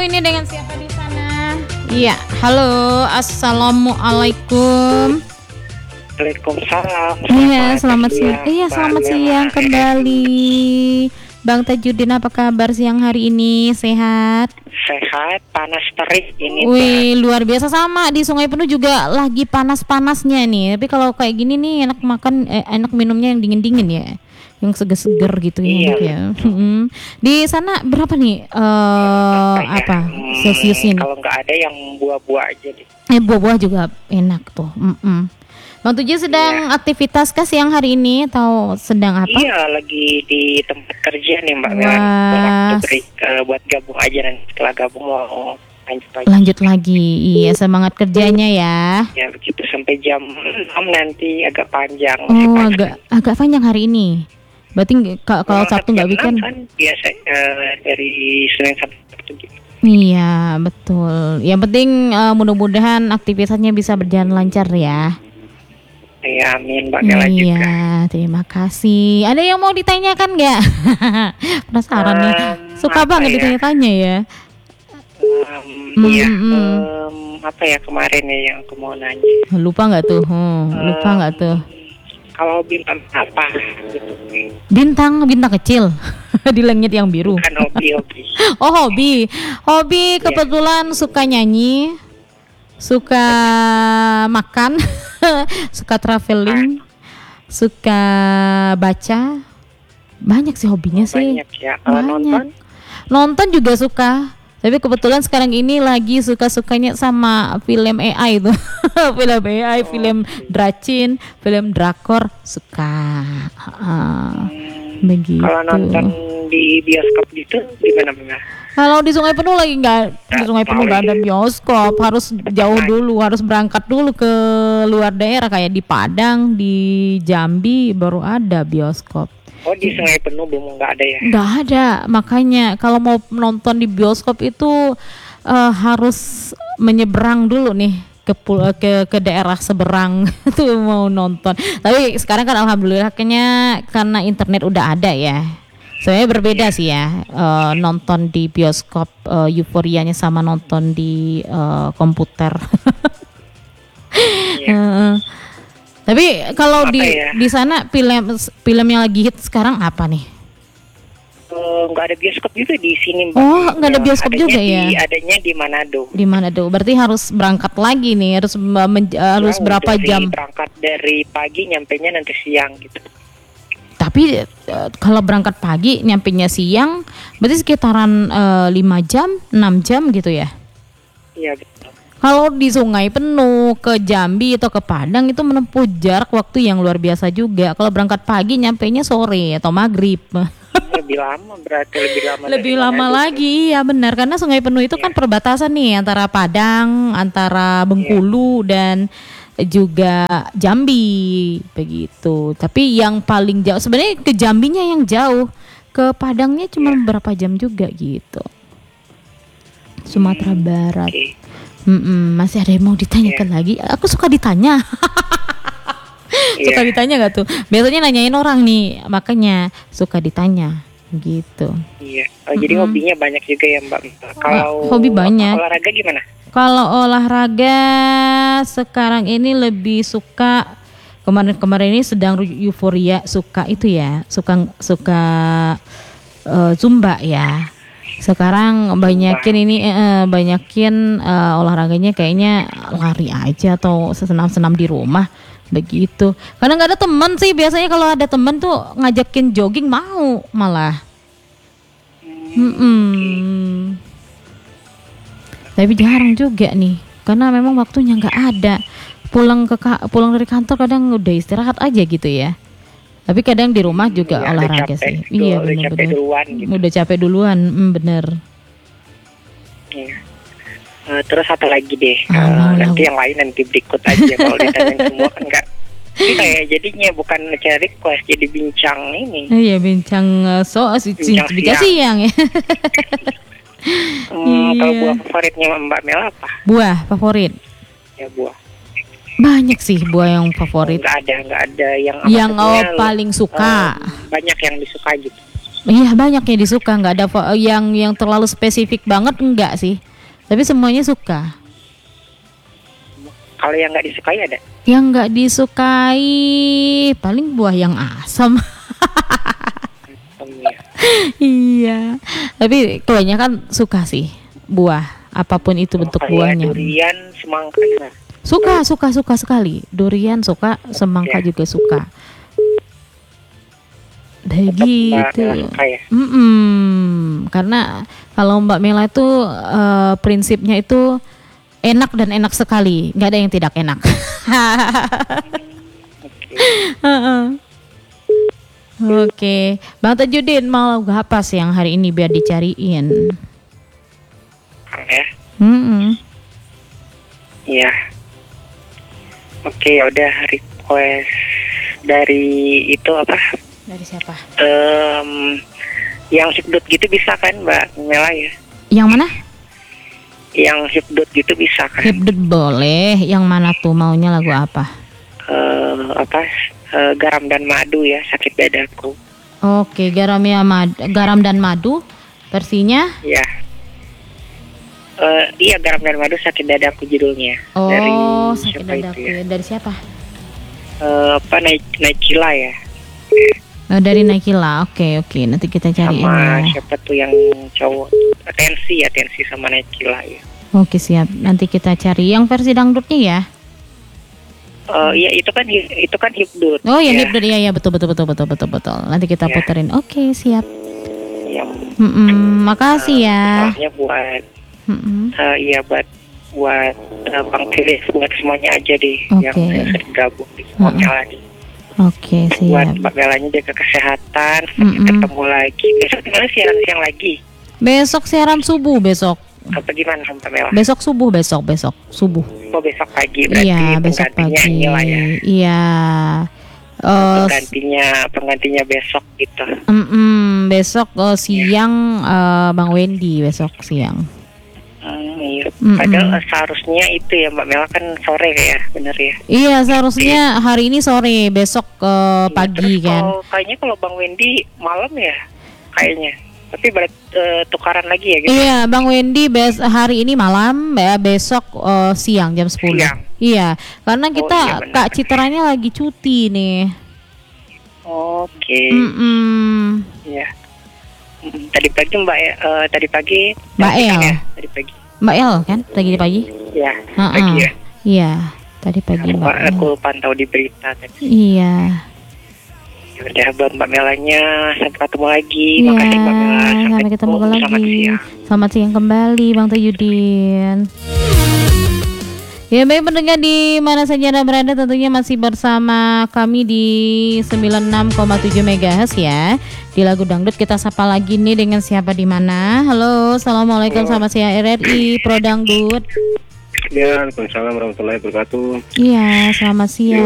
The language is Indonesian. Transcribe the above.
Ini dengan siapa di sana? Iya, halo, assalamualaikum. Waalaikumsalam. Iya, selamat siang. Iya, selamat siang Melana. kembali. Bang Tajudin, apa kabar siang hari ini? Sehat? Sehat, panas terik ini. Wih, luar biasa, sama di Sungai Penuh juga lagi panas-panasnya nih. Tapi kalau kayak gini nih enak makan, enak minumnya yang dingin-dingin ya, yang seger-seger gitu ya, Iya, enak ya. Di sana berapa nih apa Celsius ini? Kalau nggak ada yang buah-buah aja deh. Buah-buah juga enak tuh. Bang Tuju sedang aktivitas kah siang hari ini atau sedang apa? Iya, lagi di tempat kerja nih Mbak. Wah. Waktu break buat gabung aja, nanti setelah gabung mau lanjut lagi. Iya, semangat kerjanya ya. Ya begitu sampai jam 6 nanti agak panjang. Oh, agak panjang hari ini. Berarti kalau Sabtu nggak weekend? Kan biasa dari Senin sampai Sabtu gitu. Iya, betul. Yang penting mudah-mudahan aktivitasnya bisa berjalan lancar ya. Ya, amin Mbak Mela juga. Iya, terima kasih. Ada yang mau ditanyakan nggak? Penasaran nih. Suka banget ditanya-tanya ya. Iya. Apa ya kemarin ya yang aku mau nanya? Lupa nggak tuh? Lupa nggak tuh? Kalau bintang apa? Gitu. Bintang kecil di langit yang biru. Bukan hobi. Oh, hobi kebetulan suka nyanyi, suka makan, suka traveling, suka baca. Banyak sih hobinya sih. Banyak ya. Nonton? Nonton juga suka. Tapi kebetulan sekarang ini lagi suka-sukanya sama film AI tuh. Film AI, film Dracin, film drakor suka. Begitu. Kalau nonton di bioskop gitu gimana? Kalau di Sungai Penuh lagi di Sungai Penuh nggak ada bioskop, harus jauh dulu, harus berangkat dulu ke luar daerah kayak di Padang, di Jambi baru ada bioskop. Oh, di Sungai Penuh belum nggak ada ya? Nggak ada, makanya kalau mau nonton di bioskop itu harus menyeberang dulu nih ke daerah seberang tuh mau nonton. Tapi sekarang kan alhamdulillah kayaknya karena internet udah ada ya. Sebenarnya berbeda sih ya, nonton di bioskop euforianya sama nonton di komputer. Tapi kalau di sana film yang lagi hit sekarang apa nih? Nggak ada bioskop juga di sini Mbak. Oh, nggak ada bioskop juga ya? Adanya di Manado. Di Manado, berarti harus berangkat lagi nih, harus berapa jam? Berangkat dari pagi, nyampenya nanti siang gitu. Tapi kalau berangkat pagi, nyampenya siang, berarti sekitaran 5 jam, 6 jam gitu ya? Iya betul. Kalau di Sungai Penuh ke Jambi atau ke Padang itu menempuh jarak waktu yang luar biasa juga. Kalau berangkat pagi, nyampenya sore atau maghrib. Lebih lama berarti lebih lama lagi, ya benar, karena Sungai Penuh itu kan perbatasan nih antara Padang, antara Bengkulu dan juga Jambi begitu. Tapi yang paling jauh sebenarnya ke Jambinya yang jauh, ke Padangnya cuma berapa jam juga gitu. Sumatera Barat. Masih ada yang mau ditanyakan lagi? Aku suka ditanya. Suka ditanya gak tuh? Biasanya nanyain orang nih, makanya suka ditanya gitu. Iya. Jadi hobinya banyak juga ya Mbak. Kalau hobi banyak. Olahraga gimana? Kalau olahraga sekarang ini lebih suka, kemarin ini sedang euforia suka itu ya, suka Zumba ya. Sekarang banyakin olahraganya kayaknya lari aja atau senam-senam di rumah begitu. Karena nggak ada teman sih, biasanya kalau ada teman tuh ngajakin jogging mau malah. Tapi jarang juga nih, karena memang waktunya nggak ada. Pulang dari kantor kadang udah istirahat aja gitu ya. Tapi kadang di rumah juga olahraga sih. Iya benar-benar. Udah capek duluan, bener. Iya. Terus apa lagi deh? Nanti yang lain nanti berikut aja kalau ditanya semua kan nggak. Kita ya jadinya bukan cari request, jadi bincang ini. Iya bincang siang ya. Kalau buah favoritnya Mbak Mela apa? Buah favorit? Ya buah. Banyak sih buah yang favorit. Nggak ada yang paling suka. Banyak yang disuka gitu. Iya, banyak yang disuka, nggak ada yang terlalu spesifik banget, enggak sih. Tapi semuanya suka. Kalau yang nggak disukai ada? Yang nggak disukai paling buah yang asam. Iya. Iya. Tapi kebanyakan suka sih buah, apapun itu bentuk Kayak buahnya. durian, semangka juga. Suka sekali. Durian suka, semangka juga suka. Kayak Tetap Mbak gitu. Mela suka ya? Karena kalau Mbak Mela itu prinsipnya itu enak dan enak sekali, nggak ada yang tidak enak. Oke. Heeh. Oke, Bang Tajudin mau lagu apa sih yang hari ini biar dicariin? Ya. Mm-mm. Iya. Oke, ya udah request dari itu apa? Dari siapa? Yang hipdut gitu bisa kan Mbak Mela ya? Yang mana? Yang hipdut gitu bisa kan? Hipdut boleh. Yang mana tuh maunya lagu apa? Garam dan madu ya, sakit dadaku. Oke, garam dan madu versinya. Ya. Iya, garam dan madu sakit dadaku judulnya. Oh, dari sakit siapa dadaku. itu ya? Dari siapa? Naikila ya. Dari Naikila. Oke. Nanti kita cariin Sama ya. siapa tuh yang cowok? Tensi sama Naikila ya. Oke, siap. Nanti kita cari yang versi dangdutnya ya. Iya itu kan hipdut. Oh, yang ya. hipdut ya, betul. Nanti kita Ya. puterin. Oke, siap. Yang Makasih ya. soalnya buat Mm-mm. buat Bang Tilis, buat semuanya aja deh yang Oke. sering gabung di semuanya lagi. Oke, Buat siap. Mbak Melanya jaga kesehatan, Mm-mm. ketemu lagi. Besok gimana siang lagi? Besok siaran subuh besok. Apa gimana Mbak Mela? Besok subuh. Oh, besok pagi berarti Iya, besok penggantinya pagi. inilah ya. Iya. Penggantinya besok gitu. Besok siang Bang Wendy besok siang. Iya. Padahal seharusnya itu ya Mbak Mela kan sore ya, bener ya. Iya, seharusnya hari ini sore, besok pagi Terus kan. kayaknya kalau Bang Wendy malam ya, kayaknya. Tapi tukaran lagi ya gitu. Iya, Bang Wendy hari ini malam, besok siang jam 10. Siang. Iya, karena kita iya, benar. Kak Citranya lagi cuti nih. Oke. Iya. Tadi pagi Mbak El. ya? Tadi pagi. Mbak El kan tadi pagi? Ya, Heeh. pagi ya. Iya, tadi pagi Mbak El. Aku pantau di berita tadi. Iya. Udah buat Mbak Melanya, sampai ketemu lagi. Iya, Makasih Mbak Mela. sampai ketemu Selamat lagi. siang. Selamat siang kembali Bang Tajudin. Ya, baik pendengar di mana saja Anda berada, tentunya masih bersama kami di 96,7 MHz ya. Di lagu dangdut kita sapa lagi nih dengan siapa di mana. Halo, assalamualaikum, selamat siang RRI Pro Dangdut. Ya, Waalaikumsalam warahmatullahi wabarakatuh. Iya, selamat siang.